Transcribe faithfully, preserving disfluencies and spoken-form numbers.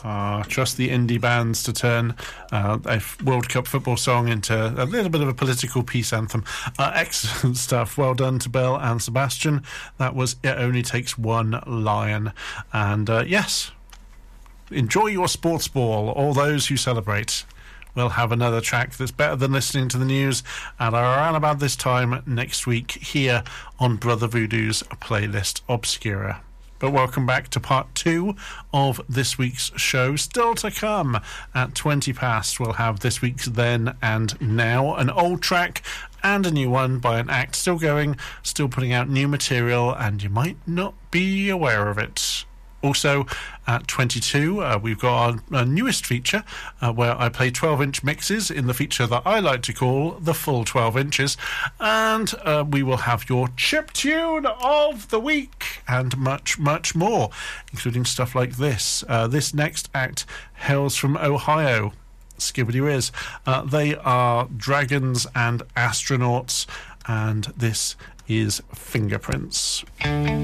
Uh, trust the indie bands to turn uh, a World Cup football song into a little bit of a political peace anthem. Uh, excellent stuff. Well done to Belle and Sebastian. That was It Only Takes One Lion. And uh, yes, enjoy your sports ball, all those who celebrate. We'll have another track that's better than listening to the news at around about this time next week here on Brother Voodoo's Playlist Obscura. But welcome back to part two of this week's show. Still to come at twenty past, we'll have this week's Then and Now, an old track and a new one by an act still going, still putting out new material, and you might not be aware of it. Also, at twenty-two, uh, we've got our, our newest feature, uh, where I play twelve-inch mixes in the feature that I like to call the full twelve inches. And uh, we will have your chip tune of the week and much, much more, including stuff like this. Uh, this next act hails from Ohio. Skibbity whiz. Uh, they are Dragons and Astronauts, and this is Fingerprints.